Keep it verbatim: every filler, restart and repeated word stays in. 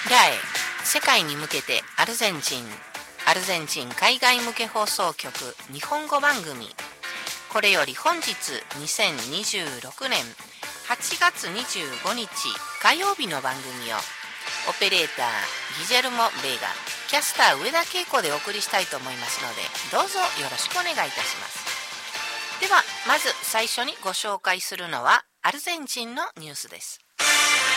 ラエ世界に向けてアルゼンチンアルゼンチン海外向け放送局日本語番組。これより本日にせんにじゅうろくねんはちがつにじゅうごにち火曜日の番組をオペレーターギジェルモ・ベーガ、キャスター上田恵子でお送りしたいと思いますので、どうぞよろしくお願いいたします。ではまず最初にご紹介するのはアルゼンチンのニュースです。